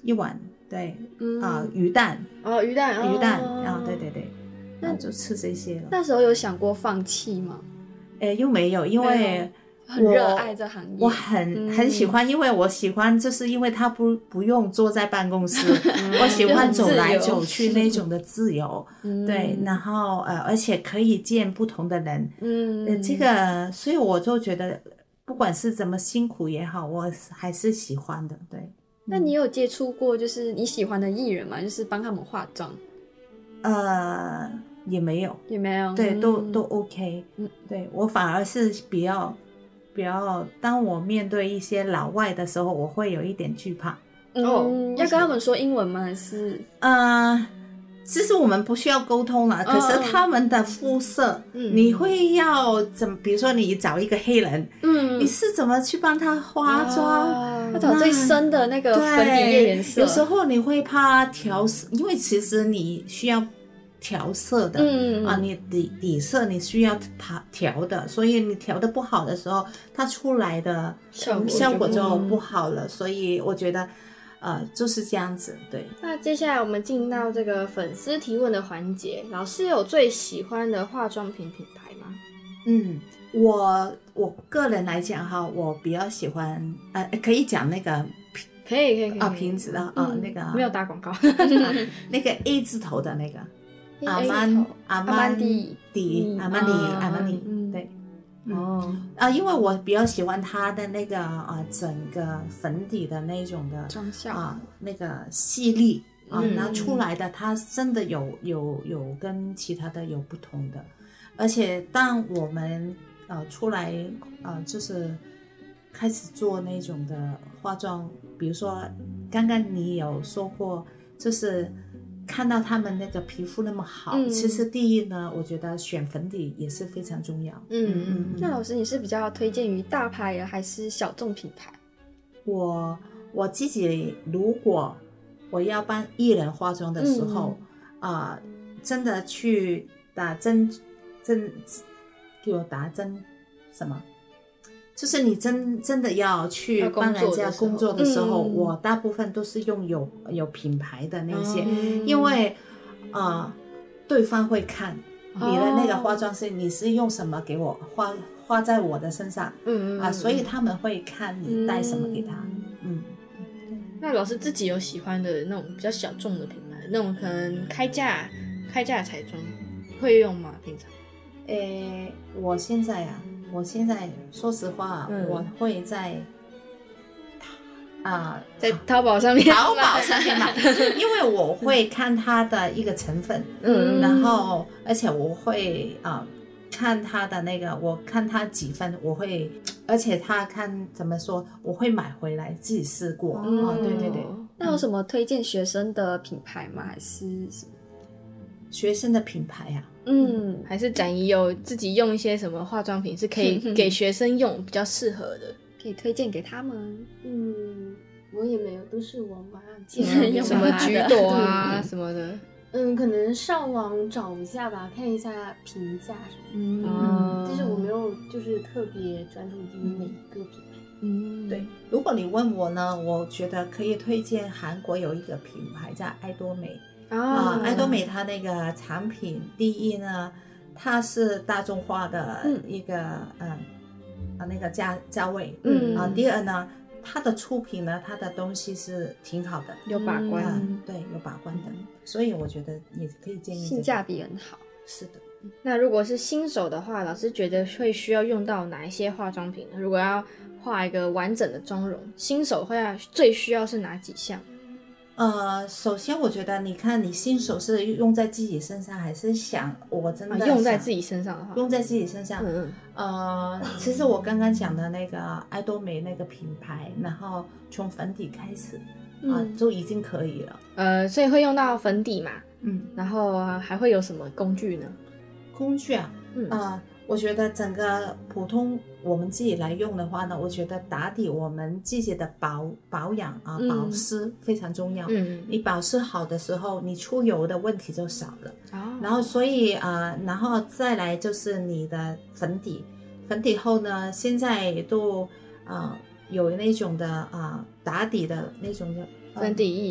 一碗，对，鱼蛋， 鱼蛋， 对对对，然后就吃这些了。 那时候有想过放弃吗？ 又没有，因为很热爱这行业， 我很喜欢，因为我喜欢，就是因为他不用坐在办公室，我喜欢走来走去那种的自由，对，然后而且可以见不同的人，这个，所以我就觉得，不管是怎么辛苦也好，我还是喜欢的，对。 那你有接触过就是你喜欢的艺人吗？就是帮他们化妆？ 也没有，对，都 OK，对，我反而是比较，当我面对一些老外的时候，我会有一点惧怕。 要跟他们说英文吗？还是其实我们不需要沟通了，可是他们的肤色，你会要比如说你找一个黑人，你是怎么去帮他化妆？ 要找最深的那个粉底液颜色。 有时候你会怕调色，因为其实你需要调色的，你底色你需要调的，所以你调的不好的时候，它出来的效果就不好了，所以我觉得就是这样子，对。 那接下来我们进到这个粉丝提问的环节，老师有最喜欢的化妆品品牌吗？ 我个人来讲哈，我比较喜欢可以讲那个可以瓶子的那个没有打广告那个 A 字头的那个阿曼迪，对。因为我比较喜欢它的那个整个粉底的那种的妆效那个细腻拿出来的，它真的有跟其他的有不同的，而且当我们出来就是开始做那种的化妆，比如说刚刚你有说过，就是看到他们那个皮肤那么好，其实第一呢，我觉得选粉底也是非常重要。 那老师你是比较推荐于大牌还是小众品牌？ 我自己如果我要帮艺人化妆的时候，真的去打针，给我打针什么？就是你真的要去帮人家工作的时候，我大部分都是用有品牌的那些，因为对方会看你的那个化妆师，你是用什么给我画在我的身上，所以他们会看你带什么给他。 那老师自己有喜欢的那种比较小众的品牌，那种可能开价彩妆会用吗？平常？ 我现在说实话，我会在淘宝上面买，因为我会看它的一个成分，然后而且我会看它的那个，我看它几分，我会，而且它看怎么说，我会买回来自己试过。对对对。 那有什么推荐学生的品牌吗？还是什么？ 学生的品牌啊？ 还是展怡有自己用一些什么化妆品是可以给学生用比较适合的， 可以推荐给他们？ 我也没有，都是我妈借用什么橘朵什么的。 可能上网找一下吧，看一下评价什么。但是我没有就是特别专注于每一个品牌。 对，如果你问我呢，我觉得可以推荐韩国有一个品牌叫爱多美。爱多美它那个产品，第一呢，它是大众化的一个那个价位，第二呢，它的出品呢，它的东西是挺好的， 有把关， 对，有把关的，所以我觉得也可以建议性价比很好。 是的。 那如果是新手的话，老师觉得会需要用到哪一些化妆品呢？如果要画一个完整的妆容，新手会最需要是哪几项？ 首先我觉得，你看你新手是用在自己身上，还是想我真的用在自己身上的话， 用在自己身上。其实我刚刚讲的那个爱多美那个品牌，然后从粉底开始就已经可以了。 所以会用到粉底嘛，然后还会有什么工具呢？ 工具我觉得整个普通我们自己来用的话呢，我觉得打底我们自己的保养保湿非常重要。你保湿好的时候，你出油的问题就少了。然后所以然后再来就是你的粉底后呢，现在都有那种的打底的那种的粉底液。